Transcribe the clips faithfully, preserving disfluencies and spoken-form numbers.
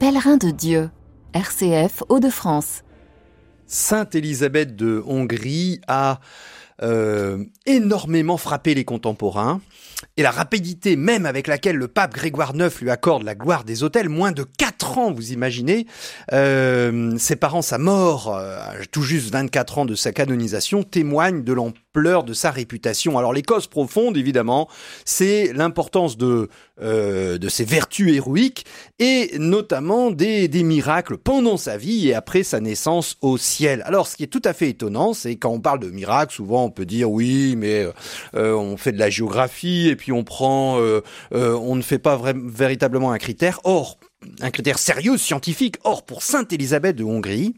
Pèlerin de Dieu, R C F Hauts-de-France. Sainte Élisabeth de Hongrie a euh, énormément frappé les contemporains. Et la rapidité même avec laquelle le pape Grégoire neuf lui accorde la gloire des autels, moins de quatre ans, vous imaginez, euh, séparant sa mort, euh, tout juste vingt-quatre ans de sa canonisation, témoignent de l'ampleur de sa réputation. Alors les causes profondes, évidemment, c'est l'importance de, euh, de ses vertus héroïques et notamment des, des miracles pendant sa vie et après sa naissance au ciel. Alors ce qui est tout à fait étonnant, c'est quand on parle de miracles, souvent on peut dire oui, mais euh, on fait de la géographie et puis on prend, euh, euh, on ne fait pas vra- véritablement un critère. Or, un critère sérieux, scientifique. Or, pour Sainte Élisabeth de Hongrie,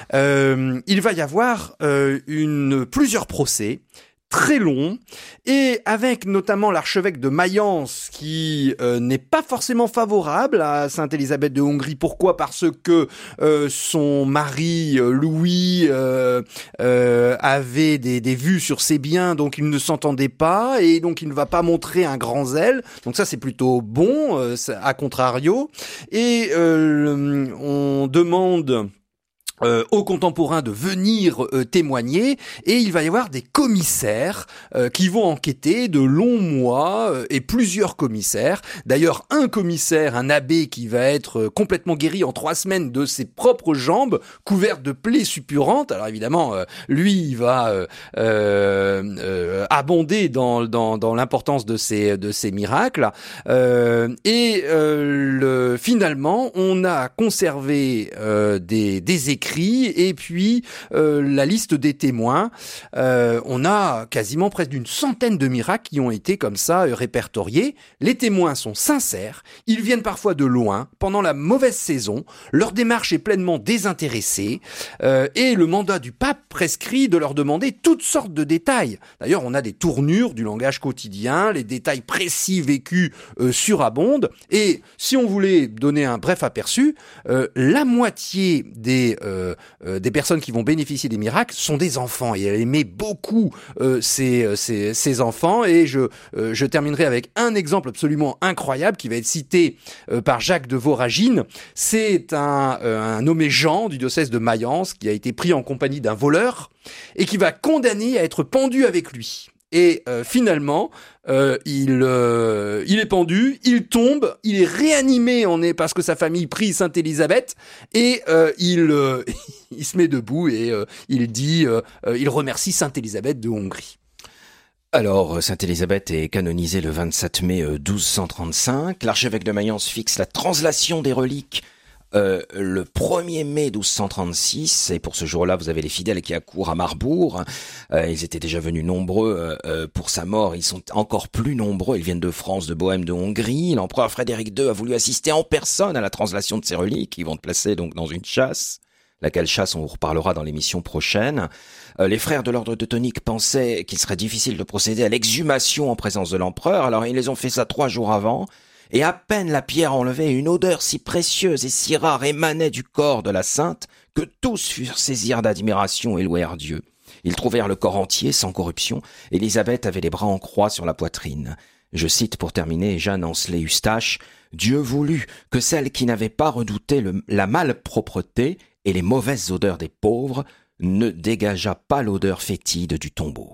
euh, il va y avoir euh, une, plusieurs procès très long, et avec notamment l'archevêque de Mayence qui euh, n'est pas forcément favorable à Sainte Élisabeth de Hongrie. Pourquoi ? Parce que euh, son mari euh, Louis euh, euh, avait des, des vues sur ses biens, donc il ne s'entendait pas, et donc il ne va pas montrer un grand zèle. Donc ça c'est plutôt bon, euh, à contrario. Et euh, on demande Euh, aux contemporains de venir euh, témoigner, et il va y avoir des commissaires euh, qui vont enquêter de longs mois, euh, et plusieurs commissaires. D'ailleurs, un commissaire, un abbé qui va être euh, complètement guéri en trois semaines de ses propres jambes, couvertes de plaies suppurantes. Alors évidemment, euh, lui, il va euh, euh, euh, abonder dans, dans, dans l'importance de ces, de ces miracles. Euh, et euh, le, finalement, on a conservé euh, des, des écrits et puis euh, la liste des témoins. Euh, on a quasiment près d'une centaine de miracles qui ont été comme ça euh, répertoriés. Les témoins sont sincères, ils viennent parfois de loin, pendant la mauvaise saison, leur démarche est pleinement désintéressée euh, et le mandat du pape prescrit de leur demander toutes sortes de détails. D'ailleurs, on a des tournures du langage quotidien, les détails précis vécus euh, surabondent, et si on voulait donner un bref aperçu, euh, la moitié des euh, Euh, euh, des personnes qui vont bénéficier des miracles sont des enfants, et elle aimait beaucoup euh, ces, ces, ces enfants. Et je, euh, je terminerai avec un exemple absolument incroyable qui va être cité euh, par Jacques de Voragine. C'est un, euh, un nommé Jean du diocèse de Mayence qui a été pris en compagnie d'un voleur et qui va condamner à être pendu avec lui. Et euh, finalement, euh, il, euh, il est pendu, il tombe, il est réanimé en est parce que sa famille prie Sainte Élisabeth, et euh, il, euh, il se met debout et euh, il dit, euh, euh, il remercie Sainte Élisabeth de Hongrie. Alors, Sainte Élisabeth est canonisée le vingt-sept mai douze cent trente-cinq. L'archevêque de Mayence fixe la translation des reliques Euh, le premier mai douze cent trente-six, et pour ce jour-là, vous avez les fidèles qui accourent à Marbourg. Euh, ils étaient déjà venus nombreux euh, pour sa mort. Ils sont encore plus nombreux. Ils viennent de France, de Bohême, de Hongrie. L'empereur Frédéric deux a voulu assister en personne à la translation de ces reliques. Ils vont te placer donc dans une chasse. Laquelle chasse, on vous reparlera dans l'émission prochaine. Euh, les frères de l'ordre teutonique pensaient qu'il serait difficile de procéder à l'exhumation en présence de l'empereur. Alors ils les ont fait ça trois jours avant. Et à peine la pierre enlevée, une odeur si précieuse et si rare émanait du corps de la sainte que tous furent saisis d'admiration et louèrent Dieu. Ils trouvèrent le corps entier, sans corruption. Élisabeth avait les bras en croix sur la poitrine. Je cite pour terminer Jeanne Ancelet Eustache, « Dieu voulut que celle qui n'avait pas redouté le, la malpropreté et les mauvaises odeurs des pauvres ne dégageât pas l'odeur fétide du tombeau. »